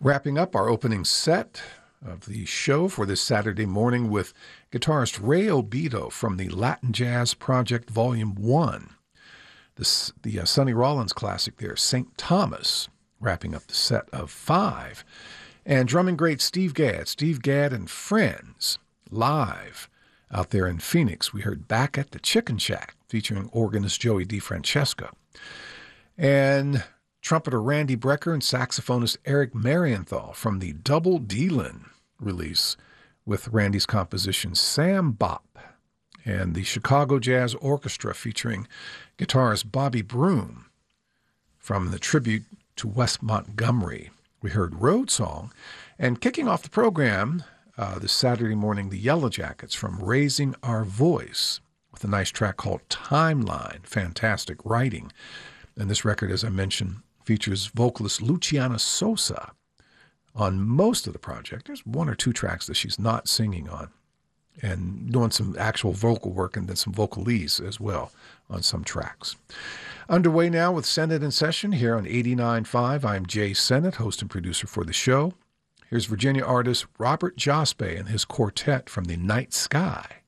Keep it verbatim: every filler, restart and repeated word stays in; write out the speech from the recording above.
Wrapping up our opening set of the show for this Saturday morning with guitarist Ray Obito from the Latin Jazz Project Volume one. This, the uh, Sonny Rollins classic there, Saint Thomas, wrapping up the set of five. And drumming great Steve Gadd, Steve Gadd and Friends, live out there in Phoenix. We heard Back at the Chicken Shack, featuring organist Joey DeFrancesco. And trumpeter Randy Brecker and saxophonist Eric Marienthal from the Double Dealin' release with Randy's composition Sam Bop, and the Chicago Jazz Orchestra featuring guitarist Bobby Broom from the tribute to Wes Montgomery. We heard Road Song, and kicking off the program uh, this Saturday morning, the Yellow Jackets from Raising Our Voice with a nice track called Timeline. Fantastic writing. And this record, as I mentioned, features vocalist Luciana Sosa on most of the project. There's one or two tracks that she's not singing on, and doing some actual vocal work and then some vocalese as well on some tracks. Underway now with Sennett in Session here on eighty-nine point five. I'm Jay Sennett, host and producer for the show. Here's Virginia artist Robert Jospe and his quartet from the Night Sky.